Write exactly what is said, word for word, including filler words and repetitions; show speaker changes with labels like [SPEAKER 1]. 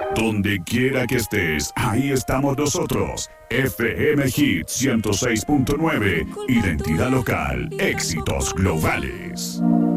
[SPEAKER 1] Donde quiera que estés, ahí estamos nosotros. F M Hit ciento seis punto nueve. Identidad local. Éxitos globales.